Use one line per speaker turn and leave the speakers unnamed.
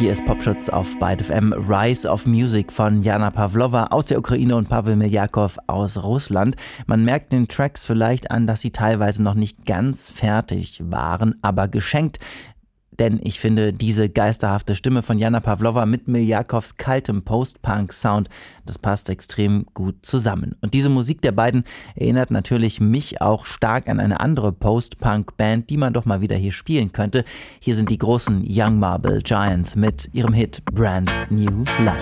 Hier ist Popschutz auf Byte FM. Rise of Music von Jana Pawlowa aus der Ukraine und Pavel Miljakov aus Russland. Man merkt den Tracks vielleicht an, dass sie teilweise noch nicht ganz fertig waren, aber geschenkt. Denn ich finde, diese geisterhafte Stimme von Jana Pawlowa mit Miljakovs kaltem Post-Punk-Sound, das passt extrem gut zusammen. Und diese Musik der beiden erinnert natürlich mich auch stark an eine andere Post-Punk-Band, die man doch mal wieder hier spielen könnte. Hier sind die großen Young Marble Giants mit ihrem Hit Brand New Life.